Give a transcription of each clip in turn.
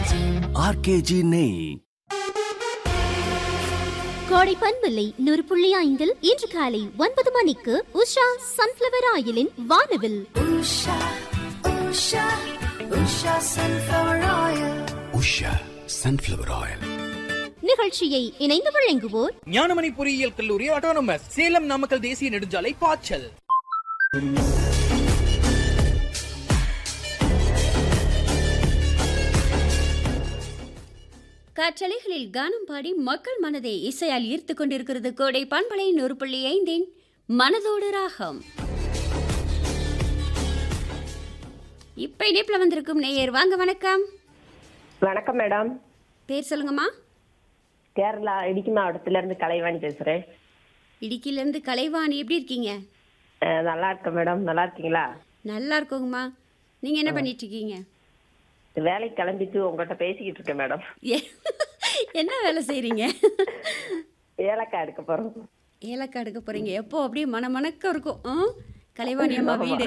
RKG நெய். கோடை பண்பில்லை 100.5 இன்று காலை 9 மணிக்கு உஷா சன்ஃப்ளவர் ஆயிலின் வானவில். உஷா சன்ஃப்ளவர் ஆயில் நிகழ்ச்சியை இணைந்து வழங்குவோர் ஞானமணி பொறியியல் கல்லூரி ஆட்டோனமஸ், சேலம் நாமக்கல் தேசிய நெடுஞ்சாலை பாய்ச்சல். காற்றலைகளில் கானம் பாடி மக்கள் மனதை இசையால் ஈர்த்து கொண்டிருக்கிறது கோடை பண்பலை 100.5 மனதோடு ராகம். இப்ப இணைப்புல வந்திருக்கும் நேயர் வாங்க. வணக்கம். வணக்கம் மேடம். பேர் சொல்லுங்கம்மா. கேரளா இடுக்கி மாவட்டத்துல இருந்து கலைவாணி பேசுறேன். இடுக்கில இருந்து கலைவாணி, எப்படி இருக்கீங்க? நல்லா இருக்கேன் மேடம். நல்லா இருக்கீங்களா? நல்லா இருக்கோங்கம்மா. நீங்க என்ன பண்ணிட்டு இருக்கீங்க? வேலைக்கு கிளம்பிட்டு உங்ககிட்ட பேசிக்கிட்டு இருக்கேன் மேடம். என்ன வேலை செய்றீங்க? ஏலக்காய் எடுக்க போறோம். ஏலக்காய் எடுக்க போறீங்க? எப்போ அப்படியே மணக்க இருக்கும் கலைவாணி அம்மா வீடு.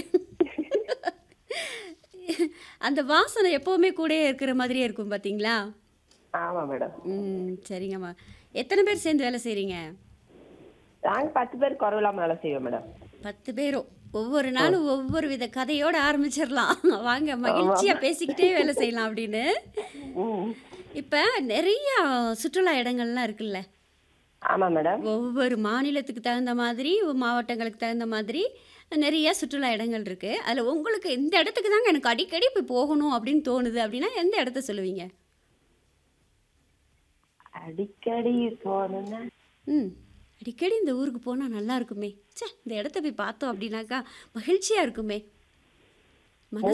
அந்த வாசனை எப்பவுமே கூடயே இருக்கிற மாதிரியே இருக்கும் பாத்தீங்களா? ஆமா மேடம். சரிங்கம்மா. எத்தனை பேர் சேர்ந்து வேலை செய்றீங்க? நாங்க 10 பேர் குறவில்லாம வேலை செய்வோம் மேடம். 10 பேரும் ஒவ்வொரு நாளும் ஒவ்வொரு வித கதையோட ஆரம்பிச்சிடலாம். வாங்க, மகிழ்ச்சியா பேசிக்கிட்டே வேலை செய்யலாம் அப்படின்னு. இப்ப நிறைய சுற்றுலா இடங்கள்லாம் இருக்குல்ல? ஆமா மேடம். ஒவ்வொரு மாநிலத்துக்கு தகுந்த மாதிரி, மாவட்டங்களுக்கு தகுந்த மாதிரி நிறைய சுற்றுலா இடங்கள் இருக்கு. அதுல உங்களுக்கு இந்த இடத்துக்கு தாங்க எனக்கு அடிக்கடி போய் போகணும் அப்படின்னு தோணுது அப்படின்னா எந்த இடத்த சொல்லுவீங்க? அடிக்கடி போனா அடிக்கடி இந்த ஊருக்கு போனால் நல்லா இருக்குமே, இந்த இடத்த போய் பார்த்தோம் அப்படின்னாக்கா மகிழ்ச்சியாக இருக்குமே.